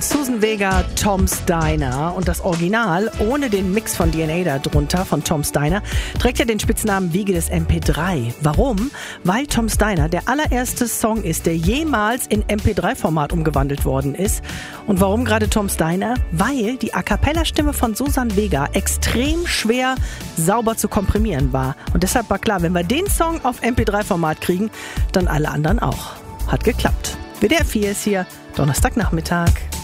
Suzanne Vega, Tom's Diner. Und das Original, ohne den Mix von DNA darunter, von Tom's Diner, trägt ja den Spitznamen Wiege des MP3. Warum? Weil Tom's Diner der allererste Song ist, der jemals in MP3-Format umgewandelt worden ist. Und warum gerade Tom's Diner? Weil die A-Cappella-Stimme von Suzanne Vega extrem schwer sauber zu komprimieren war. Und deshalb war klar, wenn wir den Song auf MP3-Format kriegen, dann alle anderen auch. Hat geklappt. WDR 4 ist hier, Donnerstagnachmittag.